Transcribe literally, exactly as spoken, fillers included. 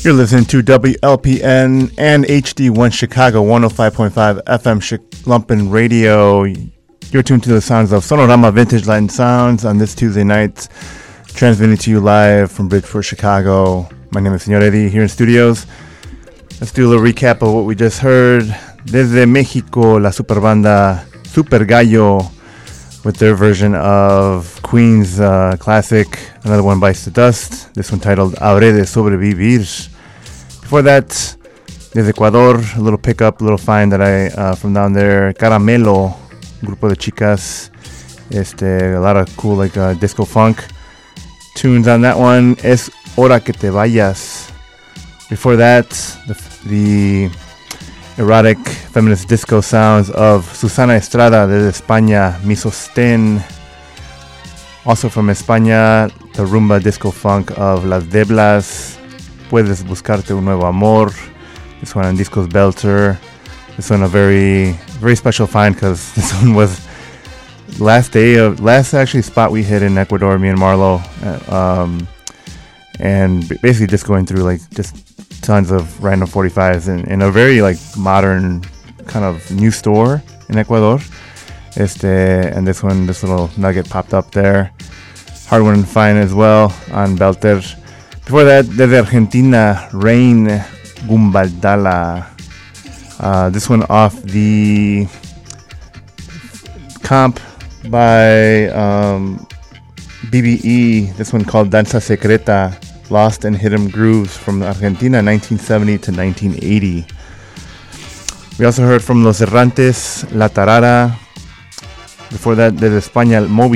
You're listening to W L P N and H D one Chicago one oh five point five F M Sh- Lumpen Radio. You're tuned to the sounds of Sonorama Vintage Latin Sounds on this Tuesday night, transmitting to you live from Bridgeport, Chicago. My name is Señor Eddie here in studios. Let's do a little recap of what we just heard. Desde Mexico, la super banda Super Gallo with their version of Queen's uh, classic, Another One Bites the Dust. This one titled Habré de Sobrevivir. Before that, desde Ecuador, a little pickup, a little find that I uh, from down there, Caramelo, Grupo de Chicas. Este, a lot of cool like uh, disco funk tunes on that one. Es Hora que te vayas. Before that, the, the erotic feminist disco sounds of Susana Estrada desde España, Mi Sostén. Also from España, the rumba disco funk of Las Deblas, Puedes Buscarte un Nuevo Amor. This one on Discos Belter. This one a very, very special find because this one was last day of, last actually spot we hit in Ecuador, me and Marlo. Uh, um, and basically just going through like just tons of random forty-fives in, in a very like modern kind of new store in Ecuador. Este, and this one, this little nugget popped up there. Hard one to find as well on Belter. Before that, desde Argentina, Rain Gumbaldala. Uh, this one off the comp by um, B B E. This one called Danza Secreta, Lost and Hidden Grooves from Argentina, nineteen seventy to nineteen eighty. We also heard from Los Errantes, La Tarara. Before that, desde España, Moby